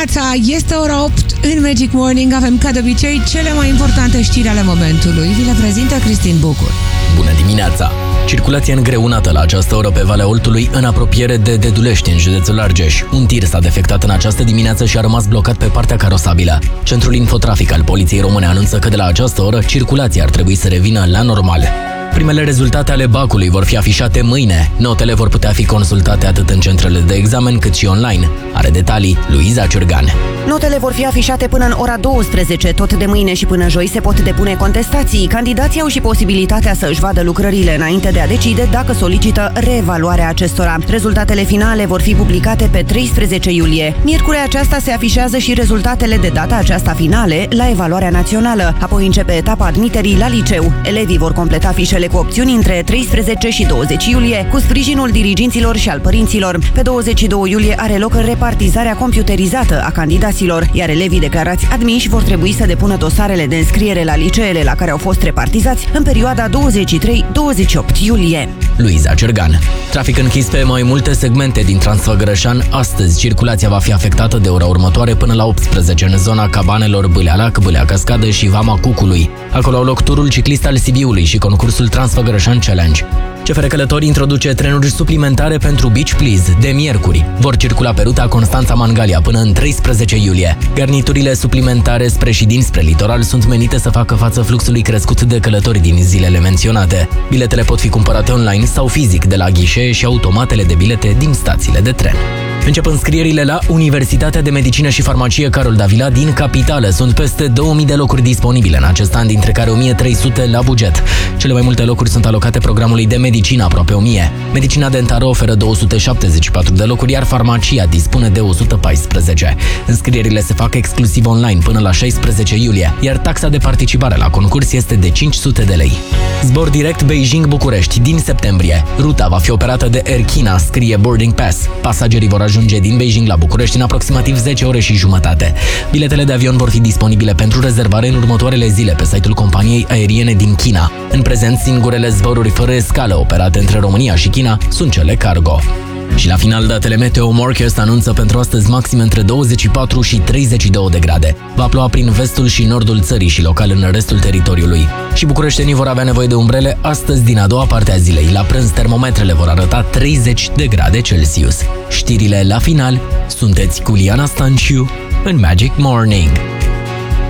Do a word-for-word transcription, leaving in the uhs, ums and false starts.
dimineața! Este ora opt în Magic Morning. Avem, ca de obicei, cele mai importante știri ale momentului. Vi le prezintă Cristin Bucur. Bună dimineața! Circulație îngreunată la această oră pe Valea Oltului, în apropiere de Dedulești, în județul Argeș. Un tir s-a defectat în această dimineață și a rămas blocat pe partea carosabilă. Centrul Infotrafic al Poliției Române anunță că de la această oră circulația ar trebui să revină la normal. Primele rezultate ale bacului vor fi afișate mâine. Notele vor putea fi consultate atât în centrele de examen cât și online. Are detalii Luiza Ciurgan. Notele vor fi afișate până în ora douăsprezece. Tot de mâine și până joi se pot depune contestații. Candidații au și posibilitatea să își vadă lucrările înainte de a decide dacă solicită reevaluarea acestora. Rezultatele finale vor fi publicate pe treisprezece iulie. Miercurea aceasta se afișează și rezultatele de data aceasta finale la evaluarea națională. Apoi începe etapa admiterii la liceu. Elevii vor completa fișele cu opțiuni între treisprezece și douăzeci iulie, cu sprijinul diriginților și al părinților. Pe douăzeci și doi iulie are loc repartizarea computerizată a candidaților, iar elevii declarați admiși vor trebui să depună dosarele de înscriere la liceele la care au fost repartizați în perioada douăzeci și trei douăzeci și opt iulie. Luiza Cergan. Trafic închis pe mai multe segmente din Transfăgărășan. Astăzi, circulația va fi afectată de ora următoare până la optsprezece în zona Cabanelor, Bâlea Lac, Bâlea Cascadă și Vama Cucului. Acolo au loc turul ciclist al Sibiului și concursul Transfăgărășan Challenge. C F R Călători introduce trenuri suplimentare pentru Beach Please de miercuri. Vor circula pe ruta Constanța-Mangalia până în treisprezece iulie. Garniturile suplimentare spre și dinspre litoral sunt menite să facă față fluxului crescut de călători din zilele menționate. Biletele pot fi cumpărate online sau fizic de la ghișee și automatele de bilete din stațiile de tren. Încep înscrierile la Universitatea de Medicină și Farmacie Carol Davila din capitală. Sunt peste două mii de locuri disponibile în acest an, dintre care o mie trei sute la buget. Cele mai multe locuri sunt alocate programului de medicină, aproape o mie. Medicina dentară oferă două sute șaptezeci și patru de locuri, iar farmacia dispune de o sută paisprezece. Înscrierile se fac exclusiv online până la șaisprezece iulie, iar taxa de participare la concurs este de cinci sute de lei. Zbor direct Beijing-București din septembrie. Ruta va fi operată de Air China, scrie Boarding Pass. Pasagerii vor ajunge din Beijing la București în aproximativ zece ore și jumătate. Biletele de avion vor fi disponibile pentru rezervare în următoarele zile pe site-ul companiei aeriene din China. În prezent, singurele zboruri fără escală operate între România și China sunt cele cargo. Și la final, datele Meteo Morcast anunță pentru astăzi maxime între douăzeci și patru și treizeci și două de grade. Va ploua prin vestul și nordul țării și local în restul teritoriului. Și bucureștenii vor avea nevoie de umbrele astăzi din a doua parte a zilei. La prânz, termometrele vor arăta treizeci de grade Celsius. Știrile la final, sunteți cu Liana Stanciu în Magic Morning.